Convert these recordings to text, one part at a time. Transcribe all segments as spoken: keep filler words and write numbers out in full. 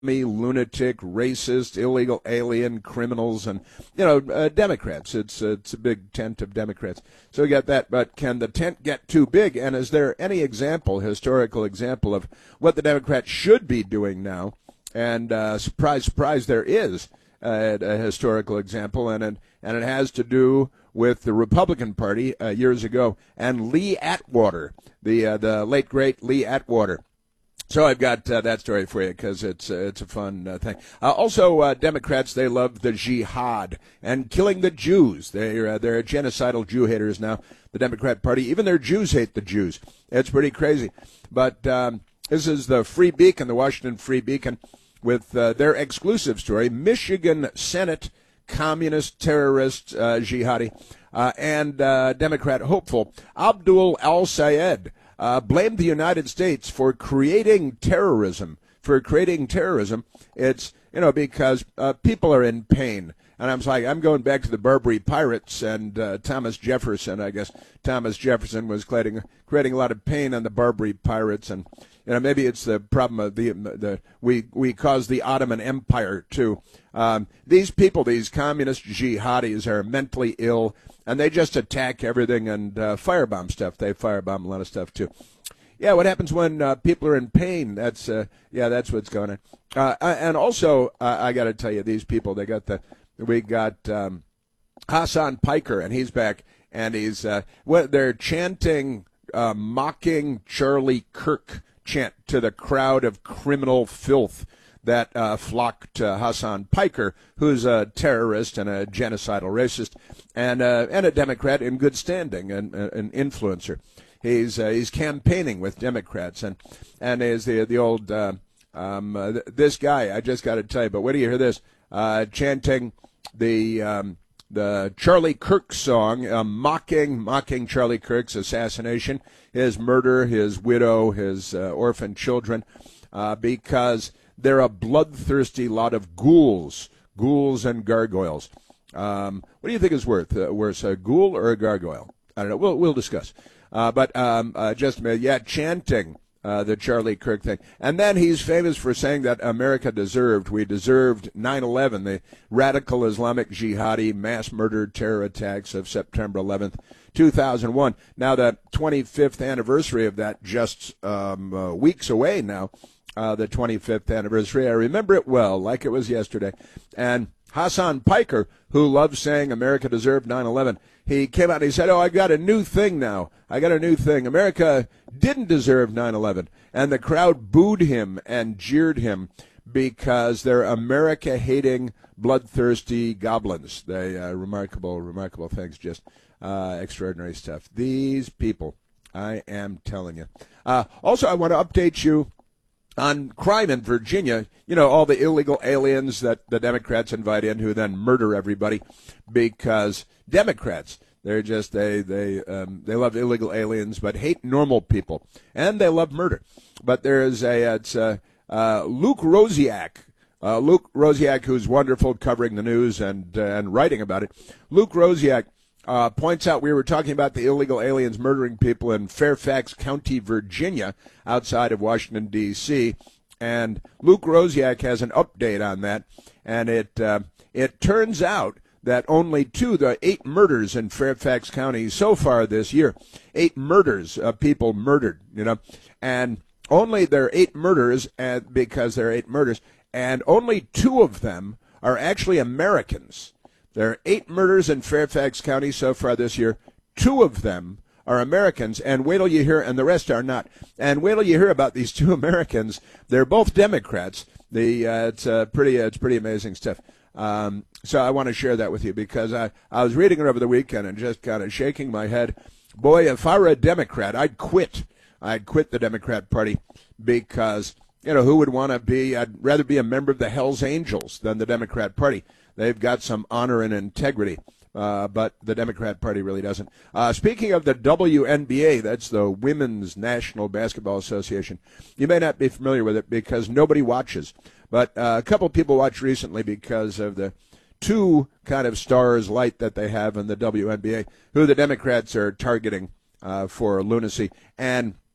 lunatic, racist, illegal alien, criminals, and, you know, uh, Democrats. It's, uh, it's a big tent of Democrats. So we got that. But can the tent get too big? And is there any example, historical example, of what the Democrats should be doing now? And uh, surprise, surprise, there is uh, a historical example, and it, and it has to do with the Republican Party uh, years ago and Lee Atwater, the uh, the late great Lee Atwater. So I've got uh, that story for you because it's uh, it's a fun uh, thing. Uh, also, uh, Democrats, they love the jihad and killing the Jews. They're uh, they're genocidal Jew haters now. The Democrat Party, even their Jews hate the Jews. It's pretty crazy. But um, this is the Free Beacon, the Washington Free Beacon, with uh, their exclusive story: Michigan Senate communist terrorist uh, jihadi uh, and uh, Democrat hopeful Abdul al-Sayed Uh, blamed the United States for creating terrorism, for creating terrorism. It's, you know, because uh, people are in pain. And I'm like, I'm going back to the Barbary Pirates and uh, Thomas Jefferson. I guess Thomas Jefferson was creating, creating a lot of pain on the Barbary Pirates. And, you know, maybe it's the problem of the, the we, we caused the Ottoman Empire, too. Um, these people, these communist jihadis, are mentally ill. And they just attack everything and uh, firebomb stuff. They firebomb a lot of stuff, too. Yeah, what happens when uh, people are in pain? That's, uh, yeah, that's what's going on. Uh, and also, uh, I got to tell you, these people, they got the, we got um, Hassan Piker, and he's back, and he's, uh, well, they're chanting, uh, mocking Charlie Kirk chant to the crowd of criminal filth that uh, flocked to Hassan Piker, who's a terrorist and a genocidal racist, and uh, and a Democrat in good standing, and uh, an influencer. He's uh, he's campaigning with Democrats, and and is the the old uh, um, uh, this guy. I just got to tell you, but wait till you hear this, uh, chanting the um, the Charlie Kirk song, uh, mocking mocking Charlie Kirk's assassination, his murder, his widow, his uh, orphan children, uh, because they're a bloodthirsty lot of ghouls, ghouls and gargoyles. Um, what do you think is worth, uh, worse, a ghoul or a gargoyle? I don't know. We'll we'll discuss. Uh, but um, uh, just a minute, yeah, chanting uh, the Charlie Kirk thing, and then he's famous for saying that America deserved, we deserved nine eleven, the radical Islamic jihadi mass murder terror attacks of September eleventh, two thousand one. Now the twenty-fifth anniversary of that, just um, uh, weeks away now. Uh, the twenty-fifth anniversary. I remember it well, like it was yesterday. And Hassan Piker, who loves saying America deserved nine eleven, he came out and he said, oh, I got a new thing now. I got a new thing. America didn't deserve nine eleven. And the crowd booed him and jeered him because they're America-hating, bloodthirsty goblins. They uh, remarkable, remarkable things, just uh, extraordinary stuff. These people, I am telling you. Uh, also, I want to update you on crime in Virginia. You know, all the illegal aliens that the Democrats invite in who then murder everybody because Democrats, they're just, they they um, they love illegal aliens but hate normal people. And they love murder. But there's a, it's uh, uh, Luke Rosiak. Uh, Luke Rosiak, who's wonderful covering the news and, uh, and writing about it. Luke Rosiak Uh, points out we were talking about the illegal aliens murdering people in Fairfax County, Virginia, outside of Washington, D C, and Luke Rosiak has an update on that, and it uh, it turns out that only two, the eight murders in Fairfax County so far this year, eight murders of people murdered, you know, and only there are eight murders, and because there are eight murders, and only two of them are actually Americans. There are eight murders in Fairfax County so far this year. Two of them are Americans, and wait till you hear, and the rest are not. And wait till you hear about these two Americans. They're both Democrats. The uh, it's uh, pretty uh, it's pretty amazing stuff. Um, so I want to share that with you because I I was reading it over the weekend and just kind of shaking my head. Boy, if I were a Democrat, I'd quit. I'd quit the Democrat Party because, you know, who would want to be? I'd rather be a member of the Hells Angels than the Democrat Party. They've got some honor and integrity, uh, but the Democrat Party really doesn't. Uh, speaking of the W N B A, that's the Women's National Basketball Association. You may not be familiar with it because nobody watches, but uh, a couple people watched recently because of the two kind of stars light that they have in the W N B A, who the Democrats are targeting uh, for lunacy. And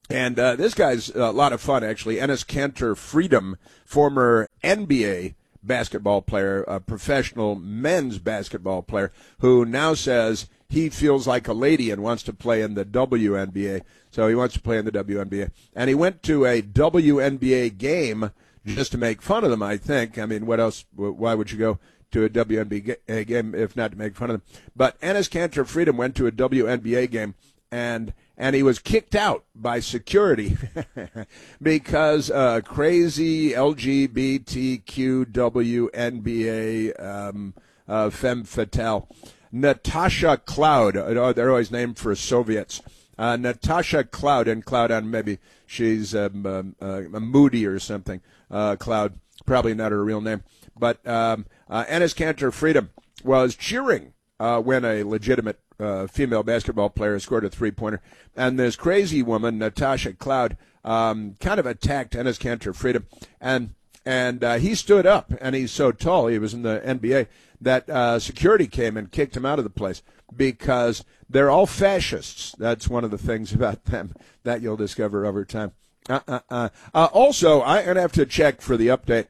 And uh, this guy's a lot of fun, actually. Enes Kanter Freedom, former N B A basketball player, a professional men's basketball player, who now says he feels like a lady and wants to play in the W N B A. So he wants to play in the W N B A. And he went to a W N B A game just to make fun of them, I think. I mean, what else? Why would you go to a W N B A game if not to make fun of them? But Enes Kanter Freedom went to a W N B A game, and and he was kicked out by security because uh, crazy L G B T Q W N B A um, uh, femme fatale Natasha Cloud. Uh, they're always named for Soviets. Uh, Natasha Cloud, and Cloud, and maybe she's um, um, uh, Moody or something. Uh, Cloud, probably not her real name. But um, uh, Enes Kanter Freedom was cheering uh, when a legitimate uh, female basketball player scored a three-pointer. And this crazy woman, Natasha Cloud, um, kind of attacked Enes Kanter Freedom. And and uh, he stood up, and he's so tall, he was in the N B A, that uh, security came and kicked him out of the place because they're all fascists. That's one of the things about them that you'll discover over time. Uh-uh-uh. Uh, also, I'm going to have to check for the update.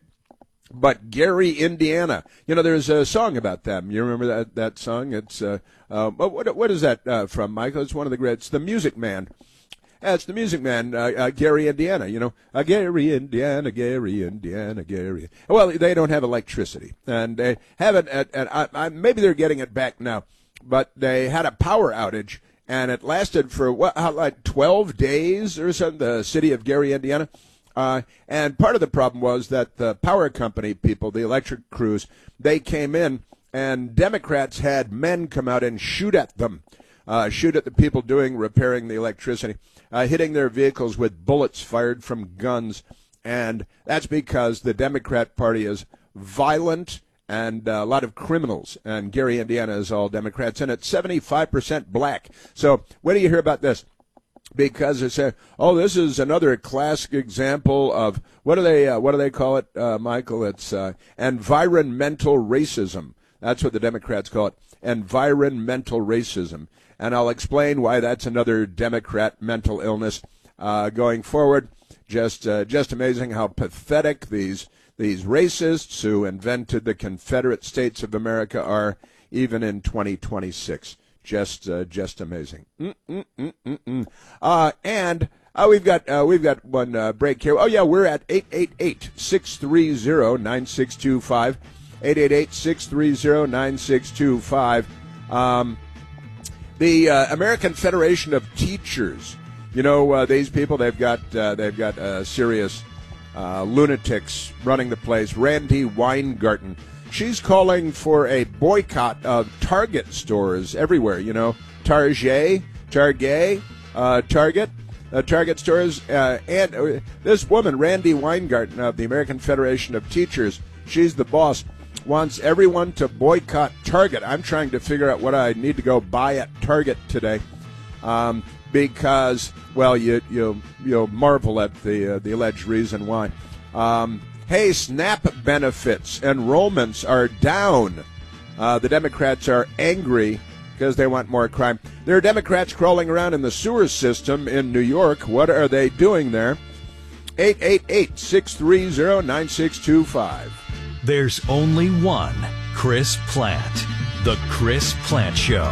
But Gary, Indiana, you know, there's a song about them. You remember that that song? It's uh, uh what what is that uh, from, Michael? It's one of the great. It's the Music Man. Uh, it's the Music Man, uh, uh, Gary, Indiana. You know, uh, Gary, Indiana, Gary, Indiana, Gary. Well, they don't have electricity, and they haven't. And I, I, maybe they're getting it back now, but they had a power outage, and it lasted for what, how, like twelve days or something. The city of Gary, Indiana. Uh, and part of the problem was that the power company people, the electric crews, they came in, and Democrats had men come out and shoot at them, uh, shoot at the people doing repairing the electricity, uh, hitting their vehicles with bullets fired from guns. And that's because the Democrat Party is violent and uh, a lot of criminals. And Gary, Indiana is all Democrats, and it's seventy-five percent black. So what do you hear about this? Because they say, oh, this is another classic example of, what do they uh, what do they call it, uh, Michael? It's uh, environmental racism. That's what the Democrats call it, environmental racism. And I'll explain why that's another Democrat mental illness uh, going forward. Just uh, just amazing how pathetic these these racists who invented the Confederate States of America are, even in twenty twenty-six. Just, uh, just amazing. Mm, mm, mm, mm, mm. Uh, and uh, we've got uh, we've got one uh, break here. Oh yeah, we're at eight eight eight, six three zero, nine six two five. eight eight eight, six three zero, nine six two five. Um, the uh, American Federation of Teachers. You know, uh, these people, they've got uh, they've got uh, serious uh, lunatics running the place. Randi Weingarten. She's calling for a boycott of Target stores everywhere, you know, Target, Target, uh, Target, uh, Target stores. Uh, and uh, this woman, Randi Weingarten of the American Federation of Teachers, she's the boss, wants everyone to boycott Target. I'm trying to figure out what I need to go buy at Target today um, because, well, you, you, you'll marvel at the, uh, the alleged reason why. Um Hey, SNAP benefits enrollments are down. Uh, the Democrats are angry because they want more crime. There are Democrats crawling around in the sewer system in New York. What are they doing there? eight eight eight, six three zero, nine six two five. There's only one Chris Plante. The Chris Plante Show.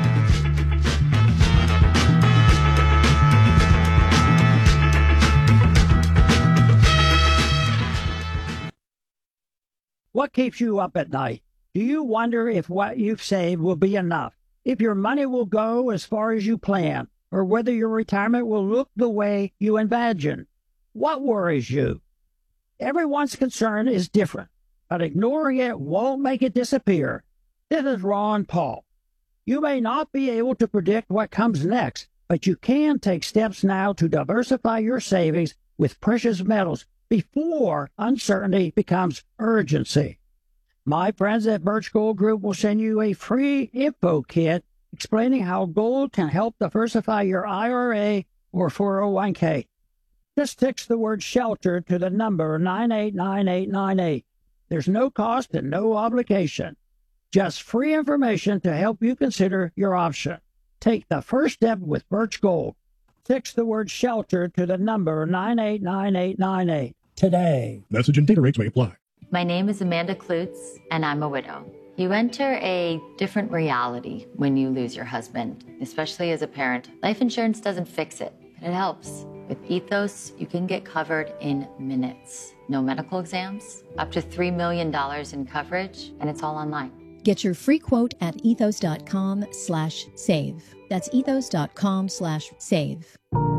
What keeps you up at night? Do you wonder if what you've saved will be enough? If your money will go as far as you plan? Or whether your retirement will look the way you imagine? What worries you? Everyone's concern is different, but ignoring it won't make it disappear. This is Ron Paul. You may not be able to predict what comes next, but you can take steps now to diversify your savings with precious metals before uncertainty becomes urgency. My friends at Birch Gold Group will send you a free info kit explaining how gold can help diversify your I R A or four oh one k. Just text the word SHELTER to the number nine eight nine eight nine eight. There's no cost and no obligation. Just free information to help you consider your option. Take the first step with Birch Gold. Text the word shelter to the number nine eight nine eight nine eight today. Message and data rates may apply. My name is Amanda Klutz, and I'm a widow. You enter a different reality when you lose your husband, especially as a parent. Life insurance doesn't fix it, but it helps. With Ethos, you can get covered in minutes. No medical exams, up to three million dollars in coverage, and it's all online. Get your free quote at ethos.com slash save. That's ethos.com slash save.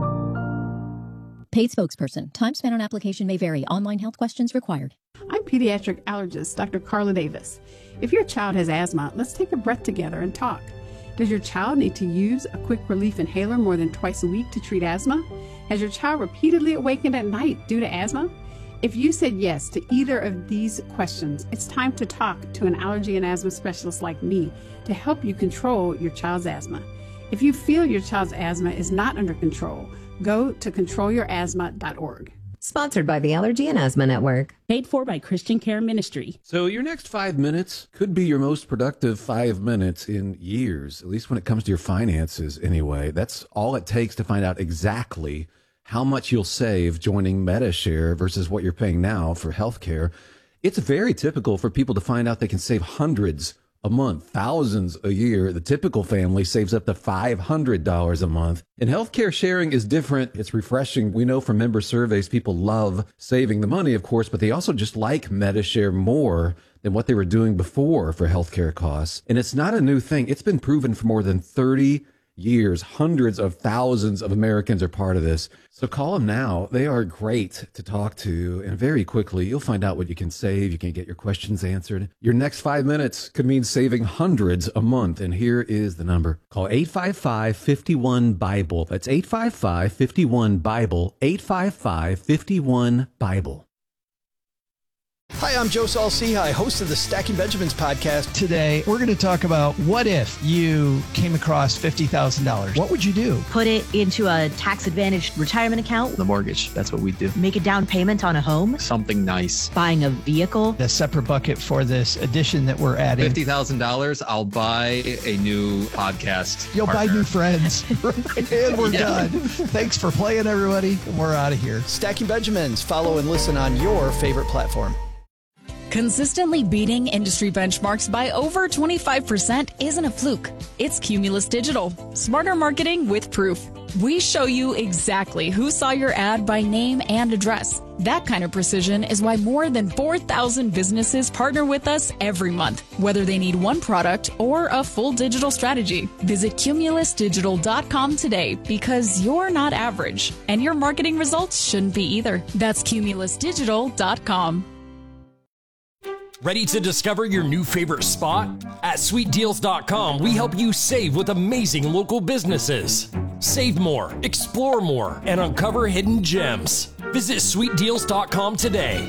Paid spokesperson. Time spent on application may vary. Online health questions required. I'm pediatric allergist Doctor Carla Davis. If your child has asthma, let's take a breath together and talk. Does your child need to use a quick relief inhaler more than twice a week to treat asthma? Has your child repeatedly awakened at night due to asthma? If you said yes to either of these questions, it's time to talk to an allergy and asthma specialist like me to help you control your child's asthma. If you feel your child's asthma is not under control, go to control your asthma dot org. Sponsored by the Allergy and Asthma Network. Paid for by Christian Care Ministry. So your next five minutes could be your most productive five minutes in years, at least when it comes to your finances anyway. That's all it takes to find out exactly how much you'll save joining MediShare versus what you're paying now for healthcare. It's very typical for people to find out they can save hundreds a month, thousands a year. The typical family saves up to five hundred dollars a month. And healthcare sharing is different. It's refreshing. We know from member surveys, people love saving the money, of course, but they also just like MediShare more than what they were doing before for healthcare costs. And it's not a new thing. It's been proven for more than thirty years. Hundreds of thousands of Americans are part of this. So call them now. They are great to talk to. And very quickly, you'll find out what you can save. You can get your questions answered. Your next five minutes could mean saving hundreds a month. And here is the number. Call eight five five, five one, BIBLE. That's eight five five, five one, BIBLE. eight five five, five one, BIBLE. Hi, I'm Joe Saul-Sehy, host of the Stacking Benjamins podcast. Today, we're going to talk about what if you came across fifty thousand dollars? What would you do? Put it into a tax-advantaged retirement account. The mortgage, that's what we do. Make a down payment on a home. Something nice. Buying a vehicle. A separate bucket for this addition that we're adding. fifty thousand dollars, I'll buy a new podcast You'll partner. buy new friends. And we're yeah. done. Thanks for playing, everybody. And we're out of here. Stacking Benjamins. Follow and listen on your favorite platform. Consistently beating industry benchmarks by over twenty-five percent isn't a fluke. It's Cumulus Digital. Smarter marketing with proof. We show you exactly who saw your ad by name and address. That kind of precision is why more than four thousand businesses partner with us every month, whether they need one product or a full digital strategy. Visit cumulus digital dot com today because you're not average, and your marketing results shouldn't be either. That's cumulus digital dot com. Ready to discover your new favorite spot? At sweet deals dot com, we help you save with amazing local businesses. Save more, explore more, and uncover hidden gems. Visit sweet deals dot com today.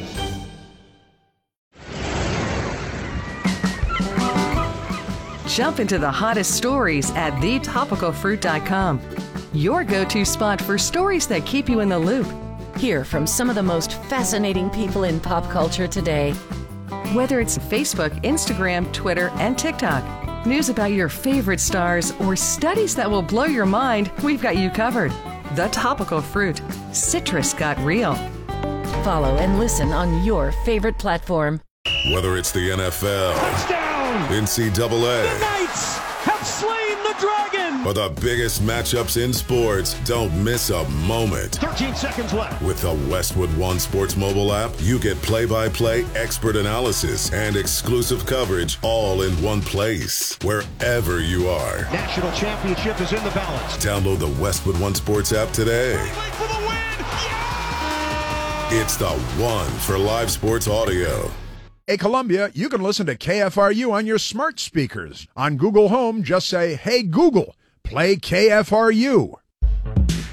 Jump into the hottest stories at the topical fruit dot com. Your go-to spot for stories that keep you in the loop. Hear from some of the most fascinating people in pop culture today. Whether it's Facebook, Instagram, Twitter, and TikTok, news about your favorite stars, or studies that will blow your mind, we've got you covered. The Topical Fruit. Citrus got real. Follow and listen on your favorite platform. Whether it's the N F L, touchdown, N C double A, the Knights have slain the dragon, or the biggest matchups in sports, don't miss a moment. thirteen seconds left. With the Westwood One Sports mobile app, you get play-by-play expert analysis and exclusive coverage all in one place, wherever you are. National championship is in the balance. Download the Westwood One Sports app today. For the win! Yeah! It's the one for live sports audio. Hey, Columbia, you can listen to K F R U on your smart speakers. On Google Home, just say, "Hey, Google, play K F R U."